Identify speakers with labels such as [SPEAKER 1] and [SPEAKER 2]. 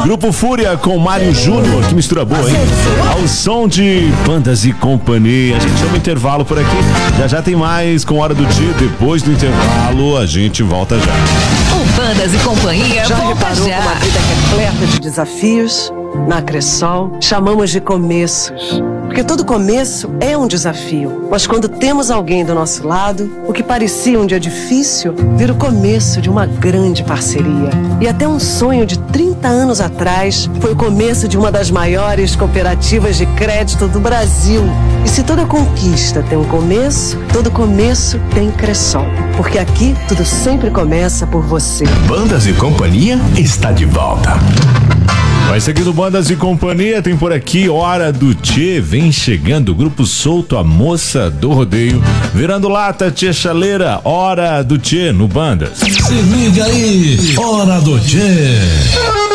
[SPEAKER 1] Grupo Fúria com Mário Júnior, que mistura boa, hein? Ao som de Bandas e Companhia. A gente chama intervalo por aqui. Já tem mais com Hora do Dia. Depois do intervalo, a gente volta já.
[SPEAKER 2] O Bandas e Companhia
[SPEAKER 3] Já
[SPEAKER 2] volta
[SPEAKER 3] reparou
[SPEAKER 2] já.
[SPEAKER 3] uma vida repleta de desafios? Na Cressol, chamamos de começos. Porque todo começo é um desafio. Mas quando temos alguém do nosso lado, o que parecia um dia difícil vira o começo de uma grande parceria. E até um sonho de 30 anos atrás foi o começo de uma das maiores cooperativas de crédito do Brasil. E se toda conquista tem um começo, todo começo tem Cressol. Porque aqui tudo sempre começa por você.
[SPEAKER 4] Bandas e Companhia está de volta.
[SPEAKER 1] Vai seguindo Bandas e Companhia, tem por aqui Hora do Tchê, vem chegando o Grupo Solto, a moça do rodeio, virando lata, Tchê Chaleira, Hora do Tchê no Bandas.
[SPEAKER 4] Se liga aí, Hora do Tchê.